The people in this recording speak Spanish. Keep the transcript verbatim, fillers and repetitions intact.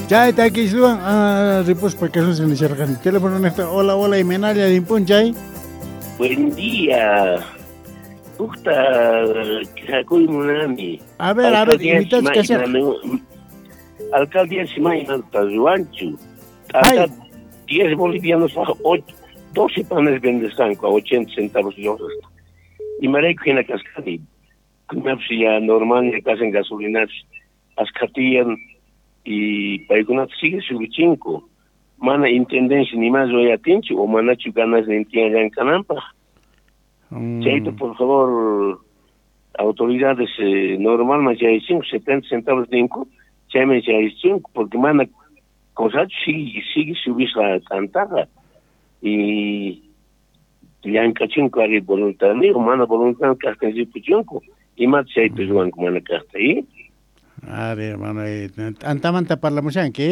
Chay, ta aquí sluan, ah, ripos porque son sin echargan. Teléfono nesta, hola, hola, y menalla de impun, chay. Buen día. Ukta kakuy munami. A ver, a ver, imitas que hacer. Alcaldía Simay Tazuanchu. Ay. Hasta diez bolivianos a ocho, doce panes vendesan a ochenta centavos de horas. Y me recuerdo en la cascada. Me ya normal que hacen gasolinas, ascatían y para que sigue subiendo. Mana intendencia ni más voy a tincho o mana chuganas de entienda en Canampa. Mm. Chaito, por favor, autoridades eh, normal más ya hicimos setenta centavos de inco, chame ya hicimos porque mana cosas sigue sigue subir la cantada y ya en cachinco hay voluntario, mana voluntario que hasta en puchunco y más chaito juan como mana que hasta ahí. A ver, hermano, eh, antaman tapar la muchacha, ¿qué?